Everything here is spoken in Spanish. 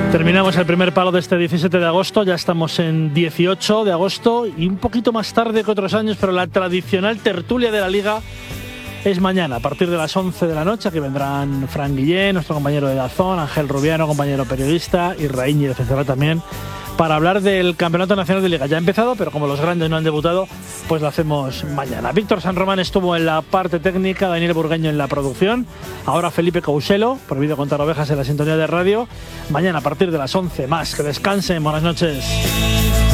Terminamos el primer palo de este 17 de agosto, ya estamos en 18 de agosto y un poquito más tarde que otros años, pero la tradicional tertulia de la Liga es mañana, a partir de las 11 de la noche, que vendrán Fran Guillén, nuestro compañero de Dazón, Ángel Rubiano, compañero periodista, y Raíñez estará también, para hablar del Campeonato Nacional de Liga. Ya ha empezado, pero como los grandes no han debutado, pues lo hacemos mañana. Víctor San Román estuvo en la parte técnica, Daniel Burgueño en la producción, ahora Felipe Couselo, por Vídeo Contar Ovejas en la sintonía de radio. Mañana a partir de las 11 más. Que descansen, buenas noches.